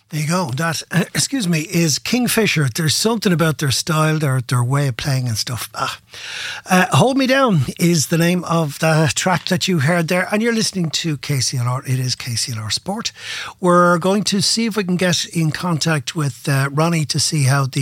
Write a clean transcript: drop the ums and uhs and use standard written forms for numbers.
There you go. That, excuse me, is Kingfisher. There's something about their style, their way of playing and stuff. Hold Me Down is the name of the track that you heard there. And you're listening to KCLR. It is KCLR Sport. We're going to see if we can get in contact with Ronnie to see how the